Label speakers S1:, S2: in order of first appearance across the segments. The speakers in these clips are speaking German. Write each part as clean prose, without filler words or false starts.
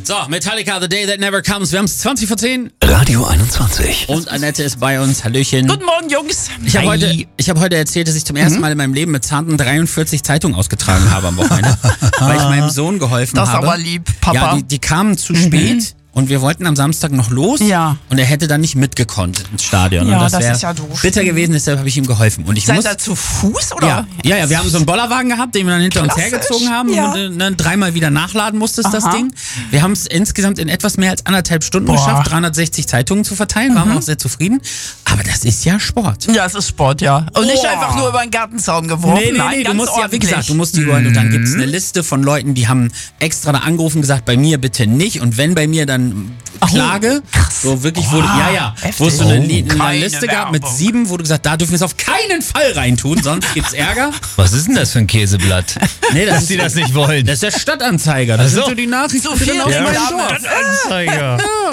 S1: So, Metallica, The Day That Never Comes. Wir haben es 20 vor 10.
S2: Radio 21.
S1: Und Annette ist bei uns. Hallöchen.
S3: Guten Morgen, Jungs.
S1: Ich habe heute erzählt, dass ich zum ersten Mal in meinem Leben mit zarten 43 Zeitungen ausgetragen habe am Wochenende, weil ich meinem Sohn geholfen habe.
S3: Das ist aber lieb, Papa.
S1: Ja, die kamen zu spät. Und wir wollten am Samstag noch los und er hätte dann nicht mitgekonnt ins Stadion.
S3: Ja,
S1: und
S3: das
S1: wäre
S3: ist ja doof.
S1: bitter gewesen, deshalb habe ich ihm geholfen. Und ich
S3: Seid ihr zu Fuß, oder?
S1: Ja, wir haben so einen Bollerwagen gehabt, den wir dann hinter uns
S3: Klassisch,
S1: hergezogen haben
S3: ja.
S1: und dann dreimal wieder nachladen musstest, das
S3: Aha.
S1: Ding. Wir haben es insgesamt in etwas mehr als 1,5 Stunden geschafft, 360 Zeitungen zu verteilen, waren wir auch sehr zufrieden. Aber das ist ja Sport.
S3: Ja, es ist Sport, ja. Und nicht einfach nur über den Gartenzaun geworfen.
S1: Nee, du
S3: ganz
S1: musst ja, wie
S3: ordentlich.
S1: gesagt, du musst die und dann gibt's eine Liste von Leuten, die haben extra da angerufen und gesagt, bei mir bitte nicht und wenn bei mir, dann Klage.
S3: krass.
S1: So wirklich
S3: Wow,
S1: wurde, wo es so eine
S3: Keine
S1: Liste gab mit
S3: Werbung.
S1: 7, wo du gesagt, da dürfen wir es auf keinen Fall reintun, sonst gibt's Ärger.
S2: Was ist denn das für ein Käseblatt?
S1: Nee,
S2: Dass sie das nicht wollen.
S1: Das ist der Stadtanzeiger. Das
S2: Ach so.
S1: sind so die Nachrichten
S3: So viel
S1: aus meinem
S3: Reklame.
S1: Dorf.
S2: Anzeiger.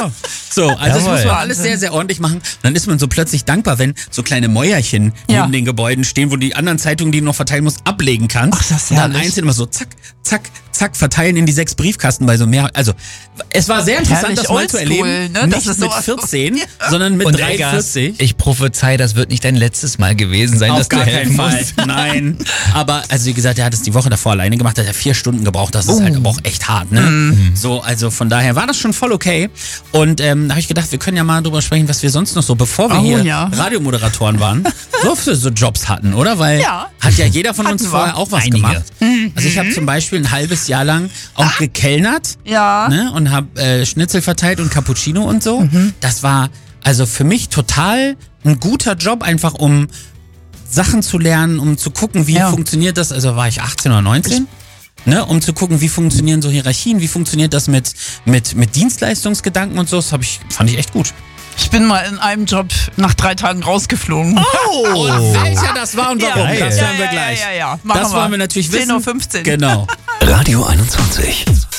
S1: So, also das
S2: Jawohl.
S1: muss man alles sehr, sehr ordentlich machen. Und dann ist man so plötzlich dankbar, wenn so kleine Mäuerchen neben den Gebäuden stehen, wo die anderen Zeitungen, die du noch verteilen musst, ablegen kannst.
S3: Ach, das ist
S1: und dann
S3: herrlich.
S1: einzeln immer so zack, zack, zack, verteilen in die 6 Briefkasten bei so mehr. Also, es war sehr interessant,
S3: Herrlich
S1: das mal zu
S3: oldschool,
S1: erleben.
S3: ne? Das
S1: Nicht
S3: ist
S1: mit
S3: sowas-
S1: 14,
S3: Ja.
S1: sondern mit
S2: Und
S1: 43.
S2: ich prophezei, das wird nicht dein letztes Mal gewesen sein,
S1: Auf
S2: dass du
S1: gar keinen
S2: helfen
S1: Fall.
S2: musst.
S1: Nein. Aber, also wie gesagt, er hat es die Woche davor alleine gemacht, hat er 4 Stunden gebraucht. Das ist halt aber auch echt hart, ne? So, also von daher war das schon voll okay. Und da habe ich gedacht, wir können ja mal drüber sprechen, was wir sonst noch so, bevor wir hier Radiomoderatoren waren, so für so Jobs hatten, oder? Weil hat ja jeder von uns
S3: Hatten wir.
S1: vorher auch was
S2: Einige.
S1: gemacht. Also ich habe zum Beispiel ein halbes Jahr lang auch gekellnert,
S3: Ja.
S1: ne? Und habe Schnitzel verteilt und Cappuccino und so. Das war also für mich total ein guter Job, einfach um Sachen zu lernen, um zu gucken, wie funktioniert das. Also war ich 18 oder 19? Ne, um zu gucken, wie funktionieren so Hierarchien, wie funktioniert das mit Dienstleistungsgedanken und so. Das fand ich echt gut.
S3: Ich bin mal in einem Job nach 3 Tagen rausgeflogen.
S1: Oh, und welcher das war und warum, das hören wir gleich.
S3: Ja. Machen
S1: Das wollen wir natürlich wissen.
S3: 10:15 Uhr.
S1: Genau.
S2: Radio 21.